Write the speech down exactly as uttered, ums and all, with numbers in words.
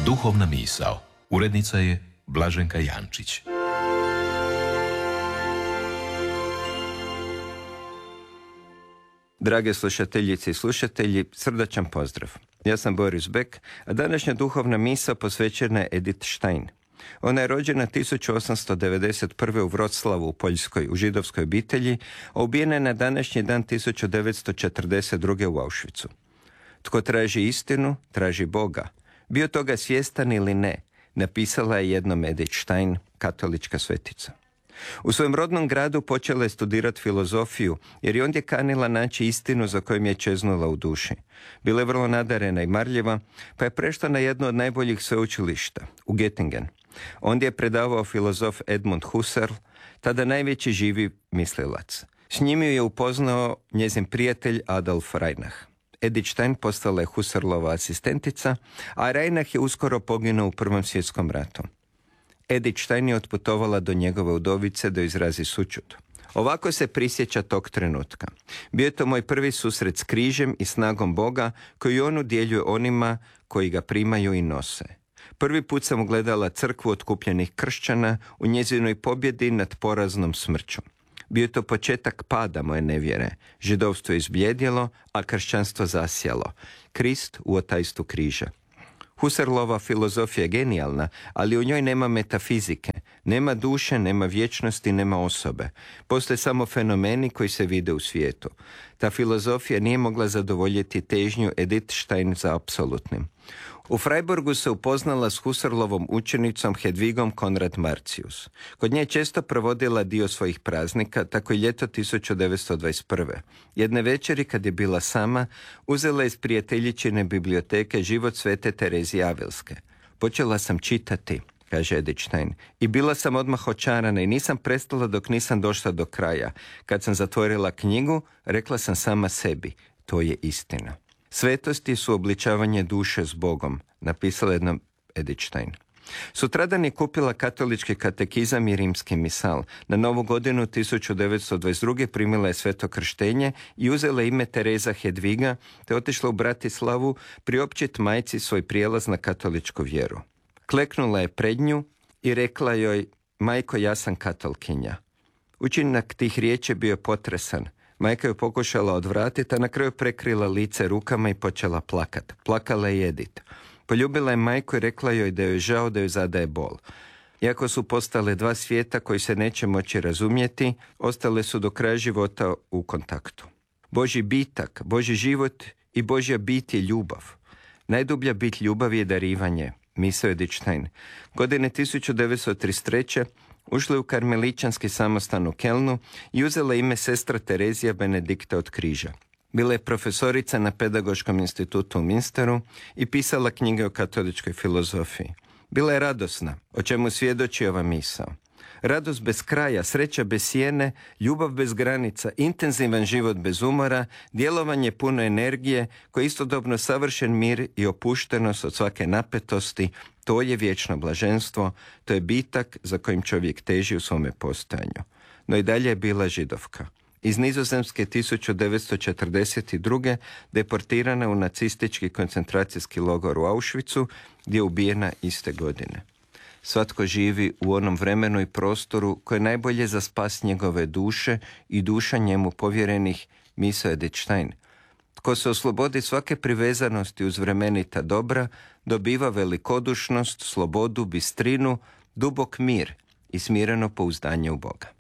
Duhovna misao. Urednica je Blaženka Jančić. Drage slušateljice i slušatelji, srdačan pozdrav. Ja sam Boris Beck, a današnja duhovna misao posvećena je Edith Stein. Ona je rođena tisuću osamsto devedeset prve. u Vroclavu u Poljskoj u židovskoj obitelji, a ubijena je na današnji dan tisuću devetsto četrdeset druge. u Auschwitzu. Tko traži istinu, traži Boga. Bio toga svjestan ili ne, napisala je jednom Edith Stein, katolička svetica. U svojem rodnom gradu počela je studirati filozofiju, jer je ondje kanila naći istinu za kojom je čeznula u duši. Bila je vrlo nadarena i marljiva, pa je prešla na jedno od najboljih sveučilišta, u Göttingen. Ondje je predavao filozof Edmund Husserl, tada najveći živi mislilac. S njim ju je upoznao njezin prijatelj Adolf Reinach. Edith Stein postala je Husserlova asistentica, a Reinach je uskoro poginuo u Prvom svjetskom ratu. Edith Stein je otputovala do njegove udovice da izrazi sućut. Ovako se prisjeća tog trenutka. Bio je to moj prvi susret s križem i snagom Boga koju on udjeljuje onima koji ga primaju i nose. Prvi put sam ugledala crkvu otkupljenih kršćana u njezinoj pobjedi nad poraznom smrću. Bio je to početak pada moje nevjere. Židovstvo je izbljedjelo, a kršćanstvo zasjalo. Krist u otajstvu križa. Husserlova filozofija je genijalna, ali u njoj nema metafizike, nema duše, nema vječnosti, nema osobe. Postoje samo fenomeni koji se vide u svijetu. Ta filozofija nije mogla zadovoljiti težnju Edith Stein za apsolutnim. U Freiburgu se upoznala s Husserlovom učenicom Hedvigom Konrad Marcius. Kod nje je često provodila dio svojih praznika, tako i ljeto tisuću devetsto dvadeset prve. Jedne večeri, kad je bila sama, uzela iz prijateljičine biblioteke Život svete Terezije Avilske. Počela sam čitati, kaže Edith Stein, i bila sam odmah očarana i nisam prestala dok nisam došla do kraja. Kad sam zatvorila knjigu, rekla sam sama sebi, to je istina. Svetosti su obličavanje duše s Bogom, napisala jednom Edith Stein. Sutradan je kupila katolički katekizam i rimski misal. Na novu godinu tisuću devetsto dvadeset druge. primila je sveto krštenje i uzela ime Tereza Hedviga, te otišla u Bratislavu priopćiti majci svoj prijelaz na katoličku vjeru. Kleknula je pred nju i rekla joj, majko, ja sam katolkinja. Učinak tih riječi bio je potresan. Majka ju pokušala odvratiti, a na kraju prekrila lice rukama i počela plakat. Plakala je Edith. Poljubila je majku i rekla joj da joj žao da joj zadaje bol. Iako su postale dva svijeta koji se neće moći razumjeti, ostale su do kraja života u kontaktu. Božji bitak, Božji život i Božja bit je ljubav. Najdublja bit ljubavi je darivanje, mislio Edith Stein. Godine tisuću devetsto trideset treće. ušla je u karmeličanski samostan u Kelnu i uzela ime sestra Terezija Benedikta od križa. Bila je profesorica na Pedagoškom institutu u Münsteru i pisala knjige o katoličkoj filozofiji. Bila je radosna, o čemu svjedoči ova misao. Radost bez kraja, sreća bez sjene, ljubav bez granica, intenzivan život bez umora, djelovanje puno energije, koji je istodobno savršen mir i opuštenost od svake napetosti, to je vječno blaženstvo, to je bitak za kojim čovjek teži u svome postojanju. No i dalje je bila židovka. Iz Nizozemske tisuću devetsto četrdeset druge. deportirana u nacistički koncentracijski logor u Auschwitzu, gdje je ubijena iste godine. Svatko živi u onom vremenu i prostoru koje je najbolje za spas njegove duše i duša njemu povjerenih, mislio Edith Stein. Tko se oslobodi svake privezanosti uz vremenita dobra, dobiva velikodušnost, slobodu, bistrinu, dubok mir i smireno pouzdanje u Boga.